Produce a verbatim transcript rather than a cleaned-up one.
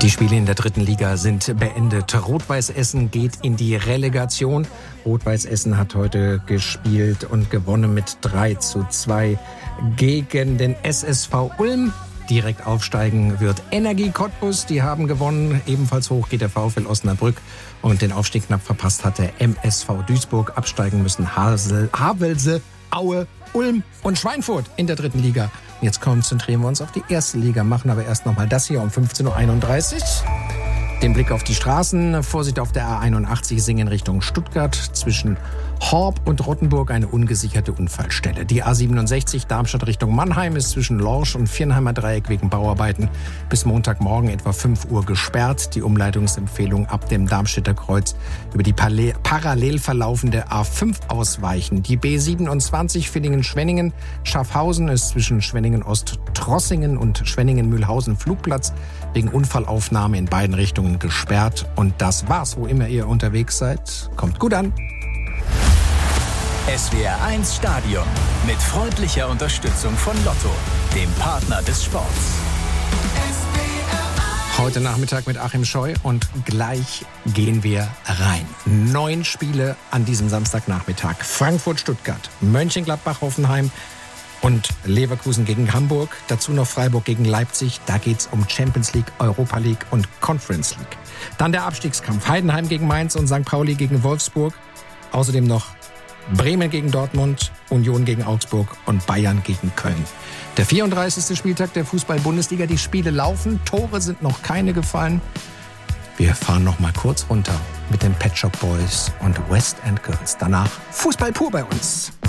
Die Spiele in der dritten Liga sind beendet. Rot-Weiß Essen geht in die Relegation. Rot-Weiß Essen hat heute gespielt und gewonnen mit drei zu zwei gegen den S S V Ulm. Direkt aufsteigen wird Energie Cottbus. Die haben gewonnen. Ebenfalls hoch geht der VfL Osnabrück. Und den Aufstieg knapp verpasst hat der M S V Duisburg. Absteigen müssen Hasel, Havelse, Aue, Ulm und Schweinfurt in der dritten Liga. Jetzt konzentrieren wir uns auf die erste Liga, machen aber erst noch mal das hier um fünfzehn Uhr einunddreißig. Den Blick auf die Straßen. Vorsicht auf der A einundachtzig Singen Richtung Stuttgart. Zwischen Horb und Rottenburg eine ungesicherte Unfallstelle. Die A siebenundsechzig Darmstadt Richtung Mannheim ist zwischen Lorsch und Viernheimer Dreieck wegen Bauarbeiten bis Montagmorgen etwa fünf Uhr gesperrt. Die Umleitungsempfehlung ab dem Darmstädter Kreuz über die parallel verlaufende A fünf ausweichen. Die B siebenundzwanzig Villingen-Schwenningen Schaffhausen ist zwischen Schwenningen-Ost-Trossingen und Schwenningen-Mühlhausen Flugplatz wegen Unfallaufnahme in beiden Richtungen gesperrt. Und das war's, wo immer ihr unterwegs seid. Kommt gut an. S W R eins Stadion mit freundlicher Unterstützung von Lotto, dem Partner des Sports. Heute Nachmittag mit Achim Scheu und gleich gehen wir rein. Neun Spiele an diesem Samstagnachmittag. Frankfurt, Stuttgart, Mönchengladbach, Hoffenheim und Leverkusen gegen Hamburg. Dazu noch Freiburg gegen Leipzig. Da geht's um Champions League, Europa League und Conference League. Dann der Abstiegskampf. Heidenheim gegen Mainz und Sankt Pauli gegen Wolfsburg. Außerdem noch Bremen gegen Dortmund, Union gegen Augsburg und Bayern gegen Köln. Der vierunddreißigste Spieltag der Fußball-Bundesliga. Die Spiele laufen, Tore sind noch keine gefallen. Wir fahren noch mal kurz runter mit den Pet Shop Boys und West End Girls. Danach Fußball pur bei uns.